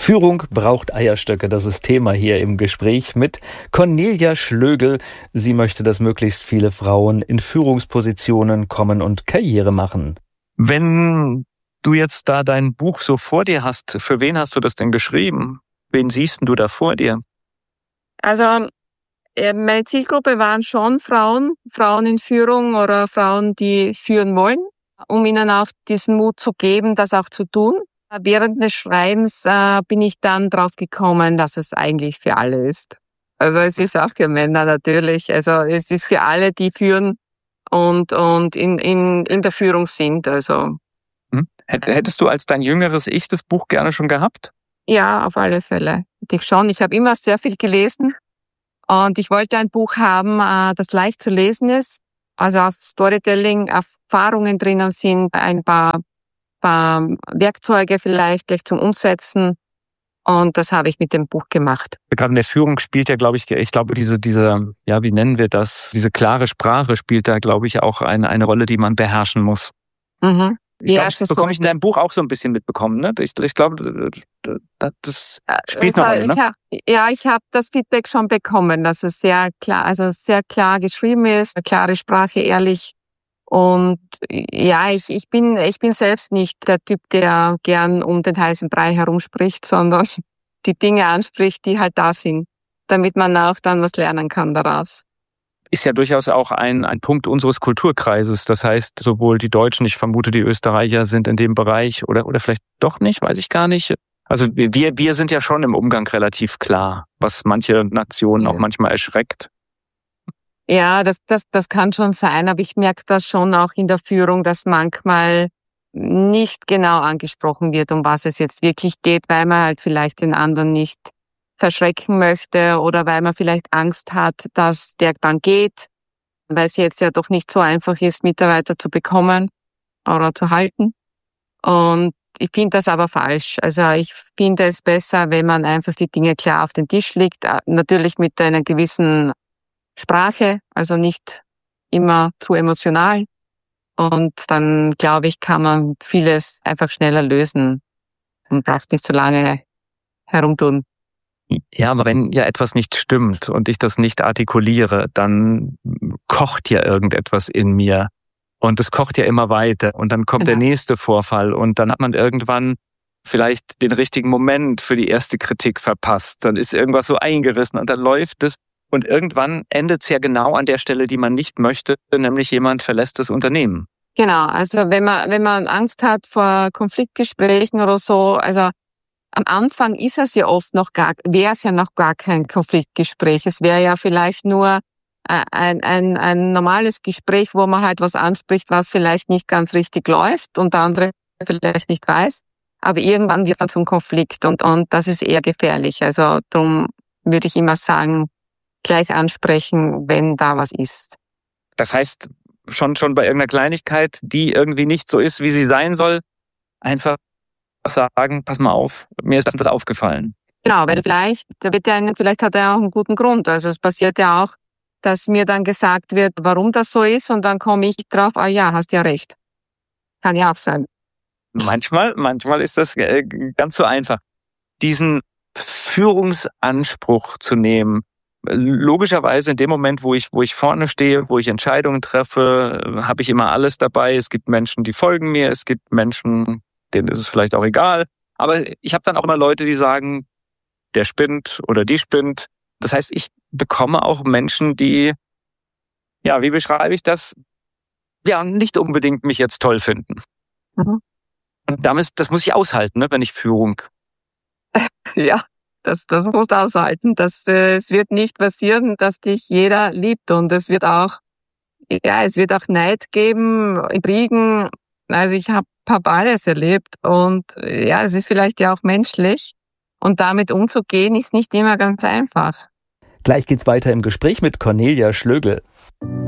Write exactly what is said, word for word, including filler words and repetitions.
Führung braucht Eierstöcke, das ist Thema hier im Gespräch mit Cornelia Schlögl. Sie möchte, dass möglichst viele Frauen in Führungspositionen kommen und Karriere machen. Wenn du jetzt da dein Buch so vor dir hast, für wen hast du das denn geschrieben? Wen siehst du da vor dir? Also meine Zielgruppe waren schon Frauen, Frauen in Führung oder Frauen, die führen wollen, um ihnen auch diesen Mut zu geben, das auch zu tun. Während des Schreibens äh, bin ich dann drauf gekommen, dass es eigentlich für alle ist. Also es ist auch für Männer natürlich. Also es ist für alle, die führen und und in in in der Führung sind. Also hm. Hättest du als dein jüngeres Ich das Buch gerne schon gehabt? Ja, auf alle Fälle. Hätte ich schon. Ich habe immer sehr viel gelesen und ich wollte ein Buch haben, äh, das leicht zu lesen ist. Also auch Storytelling-Erfahrungen drinnen sind, ein paar paar Werkzeuge vielleicht gleich zum Umsetzen. Und das habe ich mit dem Buch gemacht. Gerade in der Führung spielt ja, glaube ich, ich glaube, diese, diese, ja, wie nennen wir das? Diese klare Sprache spielt da, glaube ich, auch eine, eine Rolle, die man beherrschen muss. Mhm. Ich ja, glaube, das bekomme ich in deinem Buch auch so ein bisschen mitbekommen, ne? Ich, ich glaube, das spielt eine Rolle, ne? Ich hab, ja, ich habe das Feedback schon bekommen, dass es sehr klar, also sehr klar geschrieben ist, eine klare Sprache, ehrlich. Und ja, ich, ich bin, ich bin selbst nicht der Typ, der gern um den heißen Brei herumspricht, sondern die Dinge anspricht, die halt da sind, damit man auch dann was lernen kann daraus. Ist ja durchaus auch ein, ein Punkt unseres Kulturkreises. Das heißt, sowohl die Deutschen, ich vermute, die Österreicher sind in dem Bereich oder, oder vielleicht doch nicht, weiß ich gar nicht. Also wir, wir sind ja schon im Umgang relativ klar, was manche Nationen ja auch manchmal erschreckt. Ja, das, das, das kann schon sein, aber ich merke das schon auch in der Führung, dass manchmal nicht genau angesprochen wird, um was es jetzt wirklich geht, weil man halt vielleicht den anderen nicht verschrecken möchte oder weil man vielleicht Angst hat, dass der dann geht, weil es jetzt ja doch nicht so einfach ist, Mitarbeiter zu bekommen oder zu halten. Und ich finde das aber falsch. Also ich finde es besser, wenn man einfach die Dinge klar auf den Tisch legt, natürlich mit einer gewissen Sprache, also nicht immer zu emotional. Und dann, glaube ich, kann man vieles einfach schneller lösen und braucht nicht so lange herumtun. Ja, aber wenn ja etwas nicht stimmt und ich das nicht artikuliere, dann kocht ja irgendetwas in mir. Und es kocht ja immer weiter. Und dann kommt genau. der nächste Vorfall. Und dann hat man irgendwann vielleicht den richtigen Moment für die erste Kritik verpasst. Dann ist irgendwas so eingerissen und dann läuft es. Und irgendwann endet es ja genau an der Stelle, die man nicht möchte, nämlich jemand verlässt das Unternehmen. Genau, also wenn man wenn man Angst hat vor Konfliktgesprächen oder so, also am Anfang ist es ja oft noch gar, wäre es ja noch gar kein Konfliktgespräch. Es wäre ja vielleicht nur ein ein ein normales Gespräch, wo man halt was anspricht, was vielleicht nicht ganz richtig läuft und der andere vielleicht nicht weiß. Aber irgendwann wird dann zum Konflikt und und das ist eher gefährlich. Also darum würde ich immer sagen, gleich ansprechen, wenn da was ist. Das heißt, schon schon bei irgendeiner Kleinigkeit, die irgendwie nicht so ist, wie sie sein soll, einfach sagen, pass mal auf, mir ist das und das aufgefallen. Genau, weil vielleicht, der wird ja, vielleicht hat er auch einen guten Grund. Also es passiert ja auch, dass mir dann gesagt wird, warum das so ist und dann komme ich drauf, ah ja, hast ja recht. Kann ja auch sein. Manchmal, manchmal ist das ganz so einfach. Diesen Führungsanspruch zu nehmen, logischerweise in dem Moment, wo ich, wo ich vorne stehe, wo ich Entscheidungen treffe, habe ich immer alles dabei. Es gibt Menschen, die folgen mir, es gibt Menschen, denen ist es vielleicht auch egal. Aber ich habe dann auch immer Leute, die sagen, der spinnt oder die spinnt. Das heißt, ich bekomme auch Menschen, die, ja, wie beschreibe ich das? Ja, nicht unbedingt mich jetzt toll finden. Mhm. Und damit, das muss ich aushalten, ne, wenn ich Führung. Ja. Das, das musst du aushalten. Das, äh, es wird nicht passieren, dass dich jeder liebt und es wird auch, ja, es wird auch Neid geben, Intrigen. Also ich habe hab alles erlebt und ja, es ist vielleicht ja auch menschlich und damit umzugehen ist nicht immer ganz einfach. Gleich geht's weiter im Gespräch mit Cornelia Schlögl.